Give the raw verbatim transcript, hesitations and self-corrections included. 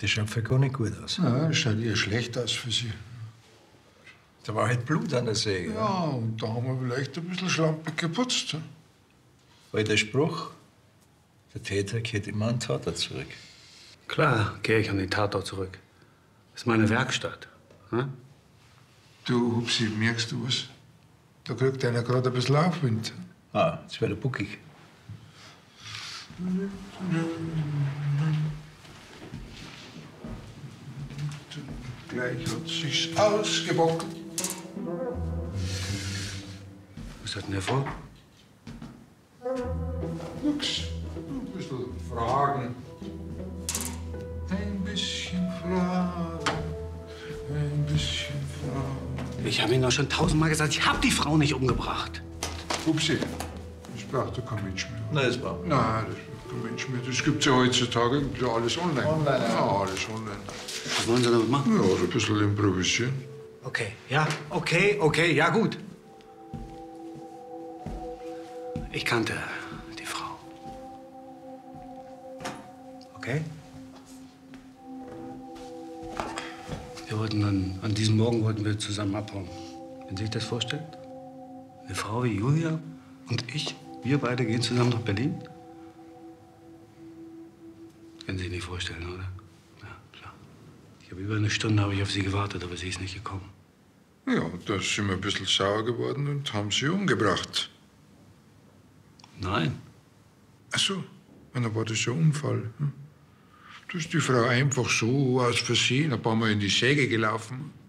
Das schaut für gar nicht gut aus. Ja, das schaut eher schlecht aus für Sie. Da war halt Blut an der Säge. Ja, und da haben wir vielleicht ein bisschen schlampig geputzt. Weil der Spruch, der Täter kehrt immer an den Tatort zurück. Klar, gehe ich an den Tatort zurück. Das ist meine Werkstatt. Hm? Du, Hupsi, merkst du was? Da kriegt einer gerade ein bisschen Aufwind. Ah, jetzt wird er buckig. Gleich hat sich's ausgebockt. Was hat denn der vor? Nix. Ein bisschen fragen. Ein bisschen fragen. Ein bisschen fragen. Ich habe Ihnen doch schon tausendmal gesagt, ich habe die Frau nicht umgebracht. Hupsi, das braucht ja kein Mensch mehr. Nein, das war. Nein, das braucht kein Mensch mehr. Das gibt's ja heutzutage gibt's ja alles online. Online, ja. Ja, alles online. Was wollen Sie damit machen? Ja, so ein bisschen improvisieren. Okay, ja, okay, okay, ja gut. Ich kannte die Frau. Okay? Wir wollten dann, an diesem Morgen wollten wir zusammen abhauen. Wenn Sie sich das vorstellen? Eine Frau wie Julia und ich, wir beide gehen zusammen nach Berlin? Können Sie sich nicht vorstellen, oder? Ja, klar. Ich habe über eine Stunde habe ich auf Sie gewartet, aber sie ist nicht gekommen. Ja, da sind wir ein bisschen sauer geworden und haben sie umgebracht. Nein. Ach so, und dann war das ein Unfall. Hm? Da ist die Frau einfach so aus Versehen ein paar Mal in die Säge gelaufen.